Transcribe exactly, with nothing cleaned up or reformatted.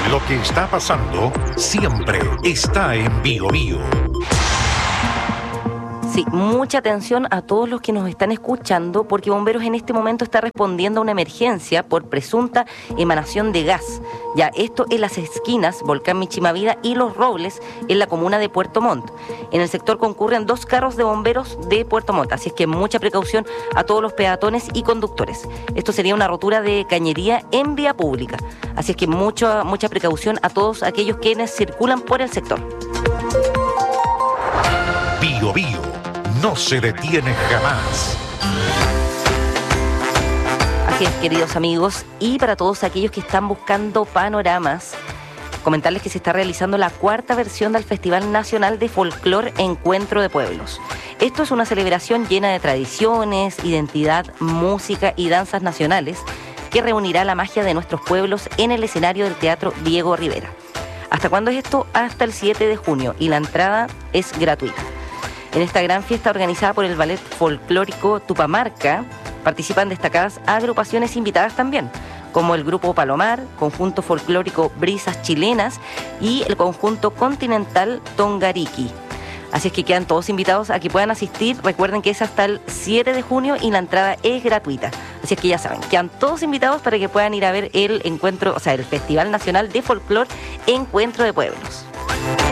Lo que está pasando siempre está en Bío Bío. Sí, mucha atención a todos los que nos están escuchando, porque Bomberos en este momento está respondiendo a una emergencia por presunta emanación de gas. Ya, esto en las esquinas, Volcán Michimavida y Los Robles, en la comuna de Puerto Montt. En el sector concurren dos carros de bomberos de Puerto Montt, así es que mucha precaución a todos los peatones y conductores. Esto sería una rotura de cañería en vía pública, así es que mucha, mucha precaución a todos aquellos quienes circulan por el sector. Bío Bío no se detiene jamás. Así es, queridos amigos, y para todos aquellos que están buscando panoramas, comentarles que se está realizando la cuarta versión del Festival Nacional de Folclor Encuentro de Pueblos. Esto es una celebración llena de tradiciones, identidad, música y danzas nacionales que reunirá la magia de nuestros pueblos en el escenario del Teatro Diego Rivera. ¿Hasta cuándo es esto? Hasta el siete de junio, y la entrada es gratuita. En esta gran fiesta organizada por el Ballet Folclórico Tupamarca participan destacadas agrupaciones invitadas también, como el Grupo Palomar, Conjunto Folclórico Brisas Chilenas y el Conjunto Continental Tongariki. Así es que quedan todos invitados a que puedan asistir. Recuerden que es hasta el siete de junio y la entrada es gratuita. Así es que ya saben, quedan todos invitados para que puedan ir a ver el encuentro, o sea, el Festival Nacional de Folclor Encuentro de Pueblos.